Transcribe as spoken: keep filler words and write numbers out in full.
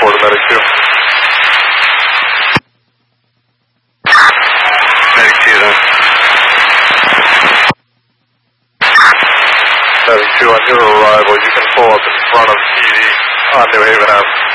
four to Medic two. Medic two then. Medic two, on your arrival, you can pull up in front of T D on New Haven Ave.